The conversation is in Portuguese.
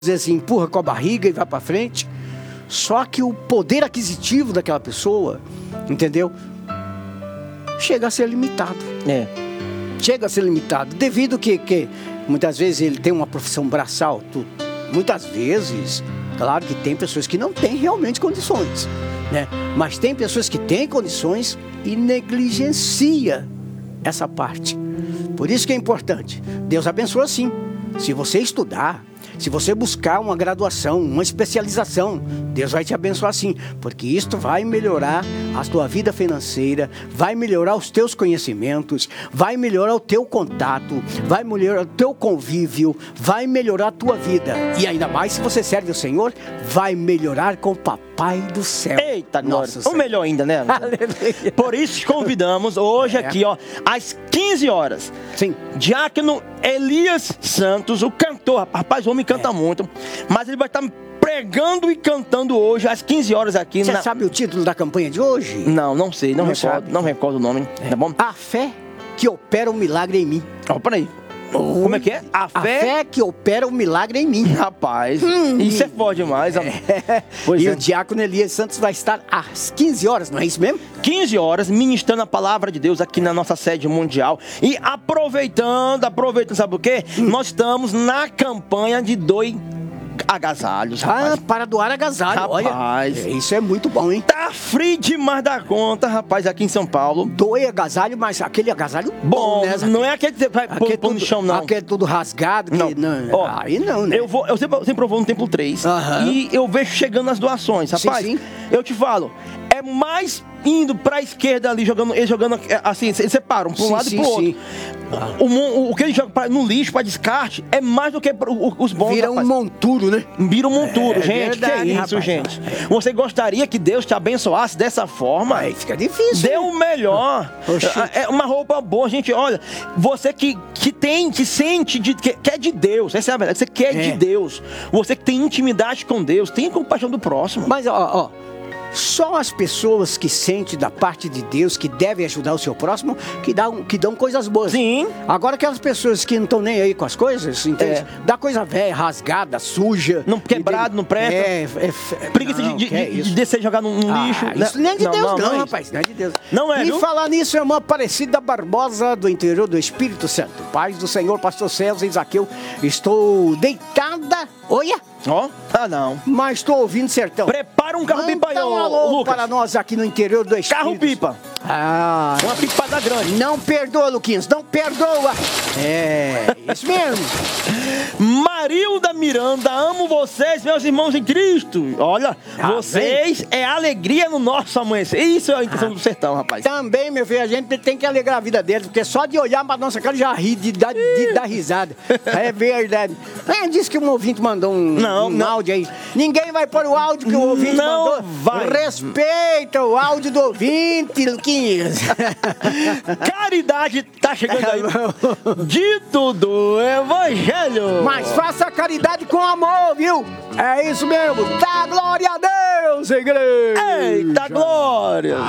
dizer assim, empurra com a barriga e vai para frente. Só que o poder aquisitivo daquela pessoa, entendeu? Chega a ser limitado. Chega a ser limitado. Devido que muitas vezes ele tem uma profissão braçal. Muitas vezes, claro que tem pessoas que não têm realmente condições, né? Mas tem pessoas que têm condições e negligencia essa parte. Por isso que é importante. Deus abençoa sim. Se você estudar, se você buscar uma graduação, uma especialização, Deus vai te abençoar sim, porque isto vai melhorar a tua vida financeira, vai melhorar os teus conhecimentos, vai melhorar o teu contato, vai melhorar o teu convívio, vai melhorar a tua vida. E ainda mais se você serve o Senhor, vai melhorar com o Papai do céu. Eita, nossa, ou melhor ainda, né? Aleluia. Por isso te convidamos hoje aqui, ó, às 15 horas. Sim. Diácono Elias Santos, o cantor, rapaz, o homem canta muito, mas ele vai estar pregando e cantando hoje às 15 horas aqui. Você sabe o título da campanha de hoje? Não sei, não recordo o nome, tá bom? A fé que opera um milagre em mim. Ó, peraí. Como é que é? A fé que opera um milagre em mim. Rapaz, isso é forte demais. E o diácono Elias Santos vai estar às 15 horas, não é isso mesmo? 15 horas, ministrando a palavra de Deus aqui na nossa sede mundial. E aproveitando, sabe o quê? Nós estamos na campanha de dois agasalhos, rapaz. Para doar agasalho, rapaz. Olha, isso é muito bom, hein? Tá frio demais da conta, rapaz, aqui em São Paulo. Doe agasalho, mas aquele agasalho bom, né? Não é aquele que vai pôr no chão, não. Aquele tudo rasgado. Não. Ó, aí não, né? Eu sempre vou no Templo 3 e eu vejo chegando as doações, rapaz. Sim. Eu te falo, é mais indo pra esquerda ali, eles jogando assim, eles separam pra um lado e pro outro. O que eles jogam no lixo, pra descarte, é mais do que os bons. Vira rapaz. um monturo, né? Vira um monturo, gente. Verdade, que é isso, rapaz, gente? Você gostaria que Deus te abençoasse dessa forma? Aí fica difícil. Dê o melhor. É uma roupa boa, gente. Olha, você que sente que é de Deus, essa é a verdade. Você quer de Deus. Você que tem intimidade com Deus, tenha compaixão do próximo. Mas, ó. Só as pessoas que sentem da parte de Deus que devem ajudar o seu próximo que dão coisas boas. Sim. Agora aquelas pessoas que não estão nem aí com as coisas, entende? Dá coisa velha, rasgada, suja. Não quebrado, não presta. Preguiça de descer e jogar num lixo. Isso não é de Deus, não, rapaz. Não é de Deus. Não é, E viu? falar nisso, irmã Aparecida Barbosa, do interior do Espírito Santo. Paz do Senhor, pastor César e Zaqueu. Estou deitada. Olha. Ó, não. Mas estou ouvindo sertão. Prepara um carro-pipa aí, alô, Lucas. para nós aqui no interior do Espírito. Carro-pipa. Uma pipada grande. Não perdoa, Luquinhas, não perdoa. Isso mesmo. Marilda Miranda, amo vocês, meus irmãos em Cristo. Olha, vocês é alegria no nosso amanhecer. Isso é a intenção do sertão, rapaz. Também, meu filho, a gente tem que alegrar a vida deles, porque só de olhar pra nossa cara já ri de dar risada. É verdade. Disse que um ouvinte mandou um áudio aí. Ninguém vai pôr o áudio que o ouvinte mandou. Vai. Respeita o áudio do ouvinte, Luquinhas. Caridade tá chegando aí. Dito do Evangelho. Mas faça a caridade com amor, viu? É isso mesmo. Dá glória a Deus, igreja. Eita glória.